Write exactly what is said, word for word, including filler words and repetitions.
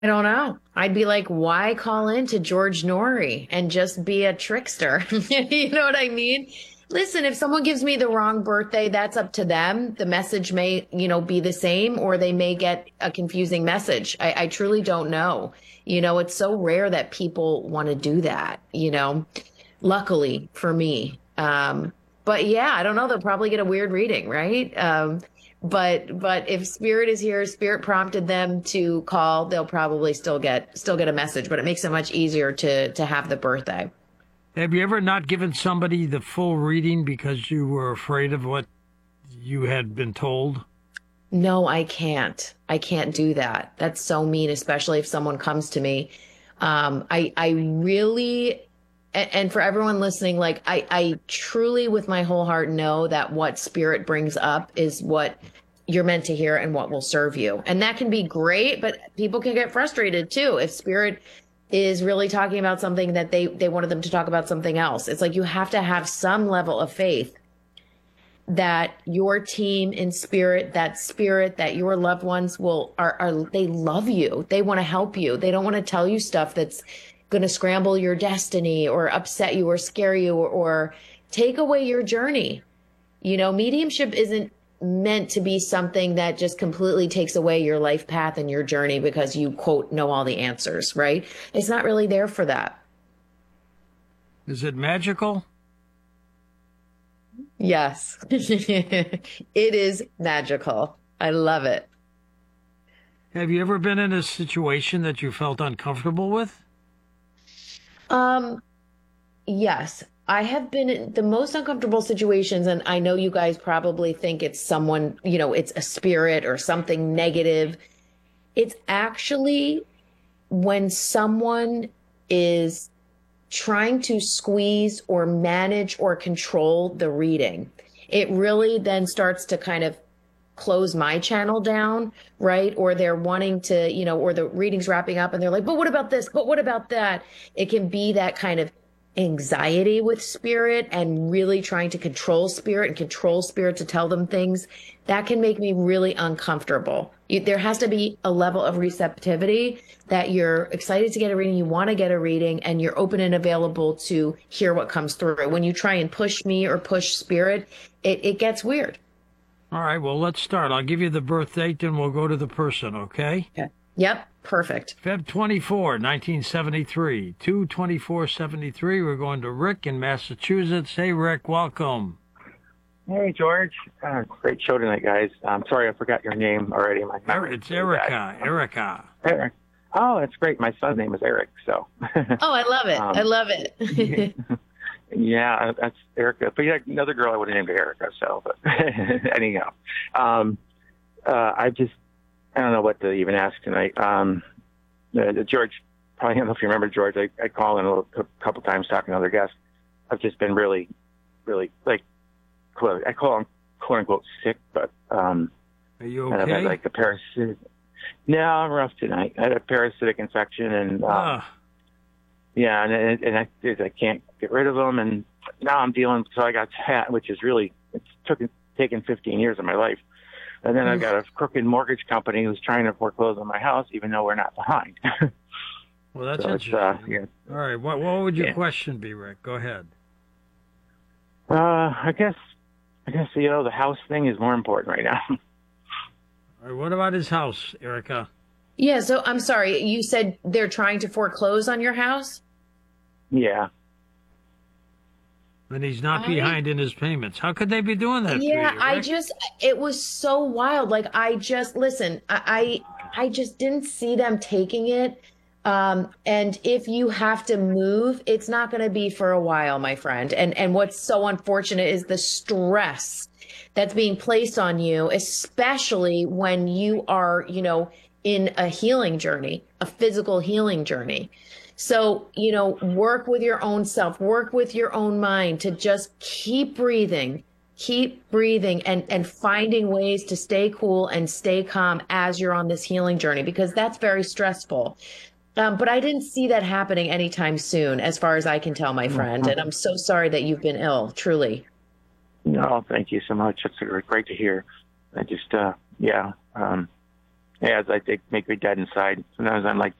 I don't know. I'd be like, why call in to George Norrie and just be a trickster? You know what I mean? Listen, if someone gives me the wrong birthday, that's up to them. The message may, you know, be the same, or they may get a confusing message. I, I truly don't know. You know, it's so rare that people want to do that, you know, luckily for me. Um, but yeah, I don't know. They'll probably get a weird reading, right? Um, but but if spirit is here, spirit prompted them to call, they'll probably still get still get a message, but it makes it much easier to to have the birthday. Have you ever not given somebody the full reading because you were afraid of what you had been told? No, I can't. I can't do that. That's so mean, especially if someone comes to me. Um, I I really and, and for everyone listening, like I I truly with my whole heart know that what spirit brings up is what you're meant to hear and what will serve you. And that can be great, but people can get frustrated too if spirit is really talking about something that they they wanted them to talk about something else. It's like you have to have some level of faith that your team in spirit, that spirit, that your loved ones will are, are they love you. They want to help you. They don't want to tell you stuff that's going to scramble your destiny or upset you or scare you or, or take away your journey. You know, mediumship isn't meant to be something that just completely takes away your life path and your journey because you quote know all the answers, right? It's not really there for that. Is it magical? Yes. It is magical. I love it. Have you ever been in a situation that you felt uncomfortable with? Um, yes. I have been in the most uncomfortable situations, and I know you guys probably think it's someone, you know, it's a spirit or something negative. It's actually when someone is trying to squeeze or manage or control the reading. It really then starts to kind of close my channel down, right? Or they're wanting to, you know, or the reading's wrapping up and they're like, but what about this? But what about that? It can be that kind of anxiety with spirit and really trying to control spirit and control spirit to tell them things. That can make me really uncomfortable. You, there has to be a level of receptivity that you're excited to get a reading, you want to get a reading, and you're open and available to hear what comes through. When you try and push me or push spirit, it, it gets weird. All right, well, let's start. I'll give you the birth date, then we'll go to the person, okay? Okay. Yep, perfect. February twenty-fourth, nineteen seventy-three, two twenty-four seventy-three. We're going to Rick in Massachusetts. Hey, Rick, welcome. Hey, George. Uh, great show tonight, guys. I'm sorry I forgot your name already. My memory It's Erica. Erica. Eric. Oh, that's great. My son's name is Eric, so. Oh, I love it. um, I love it. Yeah, that's Erica. But yeah, another girl I would have named Erica, so, but anyhow. Um, uh, I just, I don't know what to even ask tonight. Um, uh, George, probably, I don't know if you remember George, I, I called in a, little, a couple times talking to other guests. I've just been really, really, like, quote, I call them quote unquote sick, but, um, are you I've okay? had like a parasitic, no, I'm rough tonight. I had a parasitic infection and, um, Ah, yeah, and, and I, I can't get rid of them. And now I'm dealing, so I got fat, which is really, it's took, taken fifteen years of my life. And then I've got a crooked mortgage company who's trying to foreclose on my house, even though we're not behind. well, that's So it's, interesting. uh, yeah. All right, what, what would your Yeah. question be, Rick? Go ahead. Uh, I guess, I guess, you know, the house thing is more important right now. All right, what about his house, Erica? Yeah, so I'm sorry. You said they're trying to foreclose on your house? Yeah. And he's not I- behind in his payments. How could they be doing that Yeah, to you, I Rick? just, it was so wild. Like, I just, listen, I, I, I just didn't see them taking it. Um, and if you have to move, it's not going to be for a while, my friend. And, and what's so unfortunate is the stress that's being placed on you, especially when you are, you know, in a healing journey, a physical healing journey. So, you know, work with your own self, work with your own mind to just keep breathing, keep breathing and, and finding ways to stay cool and stay calm as you're on this healing journey, because that's very stressful. Um, but I didn't see that happening anytime soon, as far as I can tell, my friend. And I'm so sorry that you've been ill, truly. No, thank you so much. That's great to hear. I just, uh, yeah, um, as I think make me dead inside. Sometimes I'm like